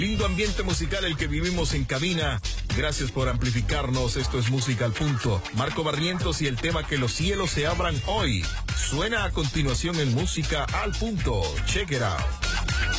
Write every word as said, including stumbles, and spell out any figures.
Lindo ambiente musical el que vivimos en cabina. Gracias por amplificarnos. Esto es Música al Punto. Marco Barrientos y el tema Que los cielos se abran hoy. Suena a continuación en Música al Punto. Check it out.